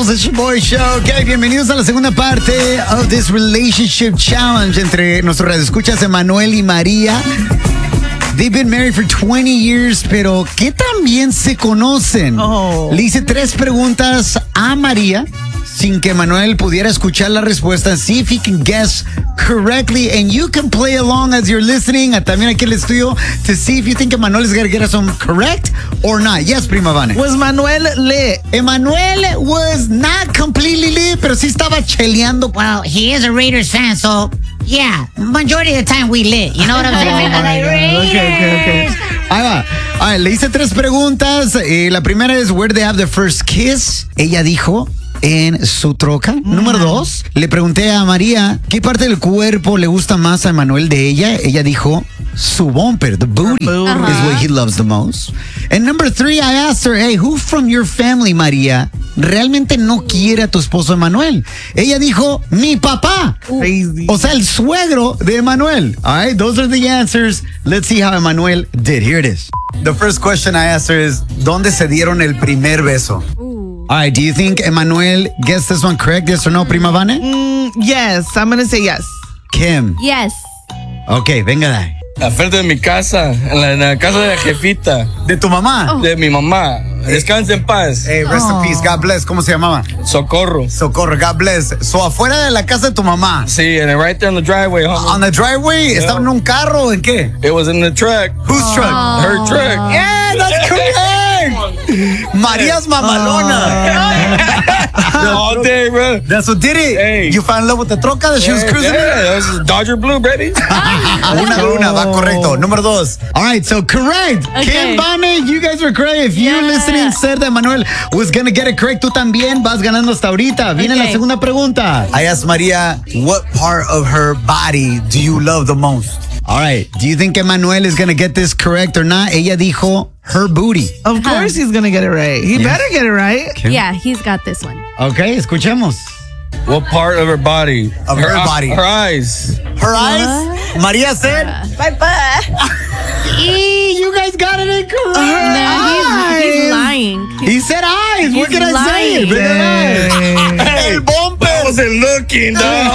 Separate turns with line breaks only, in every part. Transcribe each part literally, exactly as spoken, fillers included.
Somos el Boy Show. Okay, bienvenidos a la segunda parte of this relationship challenge entre nuestros radioescuchas Emanuel y María. They've been married for twenty years, pero ¿qué tan bien se conocen?
Oh.
Le hice tres preguntas a María sin que Emanuel pudiera escuchar la respuesta. See if he can guess correctly, and you can play along as you're listening. También aquí en el estudio to see if you think Emanuel is going to get us some correct or not. Yes, Prima Vane.
Was Manuel lit?
Emanuel was not completely lit, pero sí estaba cheleando.
Well, he is a Raiders fan, so yeah, majority of the time we lit. You know what I'm saying?
Oh,
Like, Raiders.
Okay, okay, okay.
Ahí va. A ver, le hice tres preguntas. Eh, la primera es, where they have the first kiss? Ella dijo, en su troca. Mm. Número dos, le pregunté a María, ¿qué parte del cuerpo le gusta más a Emanuel de ella? Ella dijo, su bumper, the booty,
booty.
uh-huh. is what he loves the most. And number three, I asked her, hey, who from your family, María, realmente no quiere a tu esposo Emanuel? Ella dijo, mi papá.
Crazy.
O sea, el suegro de Emanuel. All right, those are the answers. Let's see how Emanuel did. Here it is. The first question I asked her is, ¿dónde se dieron el primer beso? All right, do you think Emanuel gets this one correct? Yes or no, Prima Vane?
Mm, yes, I'm going to say yes.
Kim.
Yes.
Ok, venga de ahí.
Al frente de mi casa, en la, en la casa de la jefita,
¿De tu mamá?
de mi mamá. Descansa en paz.
Hey, rest
Oh.
in peace, God bless. ¿Cómo se llamaba?
Socorro.
Socorro, God bless. So, afuera de la casa de tu mamá,
Sí, and right there on the driveway, homie.
on the driveway, ¿estaba en un carro o en qué?
It was in the truck.
Whose truck?
Her truck.
Yeah, that's correct. María's mamalona.
All day, bro.
That's what did it.
Hey.
You fell in love with the troca that she was
Yeah,
cruising in?
yeah, that was Dodger Blue, baby.
Una, una, va correcto. Número dos. All right, so correct.
Okay.
Kim Vane, you guys were correct. If you
Yeah.
listening said that Manuel was going to get it correct, tú también vas ganando hasta ahorita. Viene
Okay.
la segunda pregunta. I asked María, what part of her body do you love the most? All right, do you think Emanuel is going to get this correct or not? Ella dijo, her booty.
Of course he's going to get it right. He
Yes.
better get it right.
Kim?
Yeah, he's got this one.
Okay, escuchemos.
What part of her body?
Of her
eye-
body.
Her eyes.
Her eyes? María said,
My butt.
E, you guys got it incorrect.
No, he's, he's lying.
He said eyes. What
He's
can I say?
lying.
Bigger eyes. El bumper.
I wasn't looking, dog.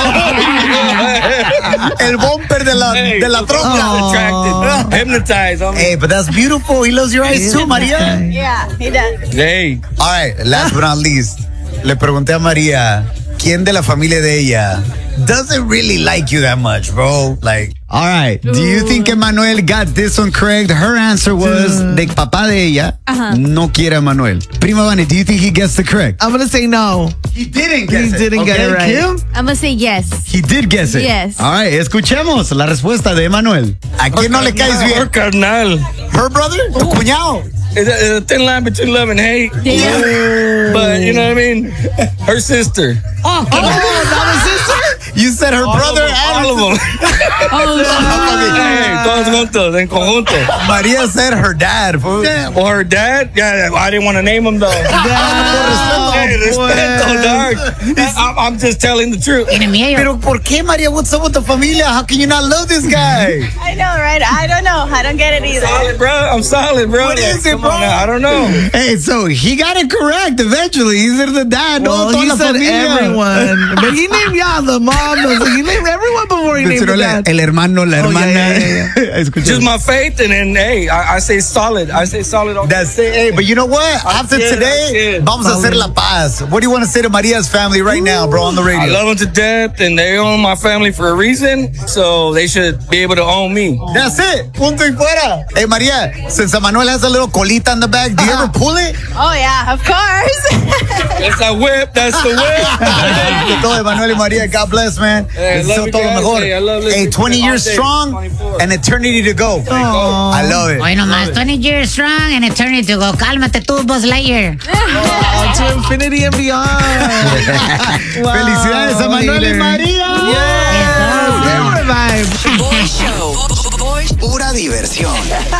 El bumper de la,
Hey,
de la troca.
Attracted. Hypnotized, homie.
Hey, but that's beautiful. He loves your eyes too, María.
Yeah, he does.
Hey.
All right, last but not least, le pregunté a María, ¿quién de la familia de ella doesn't really like you that much, bro? Like, all right, do you think Emanuel got this one correct? Her answer was, de papá de ella,
Uh-huh.
no quiere a Emanuel. Prima Vane, do you think he gets the correct?
I'm going to say no.
He didn't
He didn't get it right.
Kim?
I'm gonna say yes.
He did guess it.
Yes.
All right, escuchemos la respuesta de Emanuel. ¿A quién no le caes
Her
bien?
carnal.
Her brother? Tu cuñado.
It's a, it's a thin line between love and hate. But, you know what I mean? Her sister.
Oh,
You said her brother and
All of them. Hey, todos juntos, en conjunto.
María said her dad. fool.
Or her dad? Yeah, I didn't want to name him, though. Hey, respeto, dog. I'm, I'm just telling the truth.
En el medio.
Pero ¿por qué, María? What's up with the familia? How can you not love this guy?
I know, right? I don't know. I don't get it either.
Solid, bro. I'm solid, bro.
What is it,
Come
bro?
on now, I don't know.
Hey, so he got it correct eventually. He said the dad.
Well,
no, toda
he
la
said
familia.
everyone. But he named y'all, the mom. The, he named everyone before he named
Mencionó
the
el,
dad.
el hermano, la
Oh,
hermana.
yeah, yeah, yeah,
Escucha.
Just my faith, and then, hey, I, I say solid. I say solid. all-
That's it. Hey, but you know what? After
did, I
today,
did.
vamos a hacer la paz. What do you want to say to Maria's family right now, bro, on the
I
radio?
love them to death, and they own my family for a reason, so they should be able to own me.
That's it. Punto y fuera. Hey, María, since Manuel has a little colita in the back, do you ever pull it?
Oh, yeah, of course.
That's a whip. That's the whip.
De todo, Manuel y María, God bless, man.
Hey, I
Deseo
love you
todo lo
guys.
mejor.
Hey, I love listening
Hey, twenty
to you
years
all day.
strong
twenty-four.
and eternity to go. I love it.
Hoy nomás, twenty years strong and eternity to go. Cálmate tú, Buzz Lightyear.
Oh, to infinity and beyond. Wow.
Felicidades a Manuel y María.
Yes.
Eso.
They were vibes.
Boy Show. Boy, pura diversión.